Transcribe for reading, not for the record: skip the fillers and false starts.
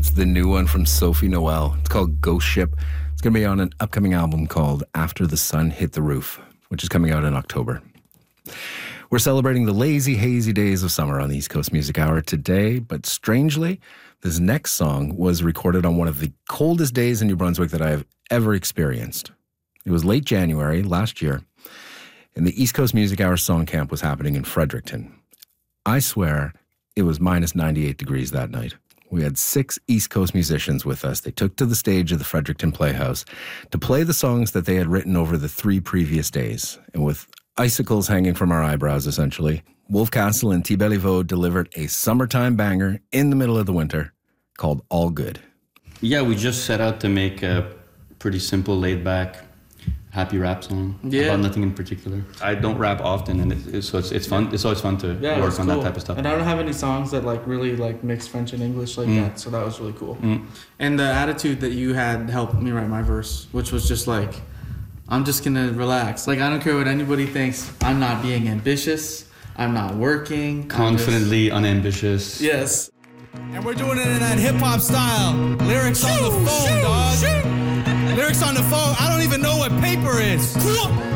It's the new one from Sophie Noel. It's called Ghost Ship. It's going to be on an upcoming album called After the Sun Hit the Roof, which is coming out in October. We're celebrating the lazy, hazy days of summer on the East Coast Music Hour today, but strangely, this next song was recorded on one of the coldest days in New Brunswick that I have ever experienced. It was late January last year, and the East Coast Music Hour Song Camp was happening in Fredericton. I swear it was minus 98 degrees that night. We had 6 East Coast musicians with us. They took to the stage of the Fredericton Playhouse to play the songs that they had written over the 3 previous days. And with icicles hanging from our eyebrows, essentially, Wolf Castle and T. Belliveau delivered a summertime banger in the middle of the winter called All Good. Yeah, we just set out to make a pretty simple, laid-back, happy rap song about nothing in particular. I don't rap often, and it's fun. It's always fun to work on that type of stuff. And I don't have any songs that really mix French and English like that, so that was really cool. And the attitude that you had helped me write my verse, which was just I'm just gonna relax. I don't care what anybody thinks. I'm not being ambitious. I'm not working. Confidently unambitious. Yes. And we're doing it in that hip-hop style. Lyrics on the phone, dog. Lyrics on the phone. I don't even know what paper is. Cool.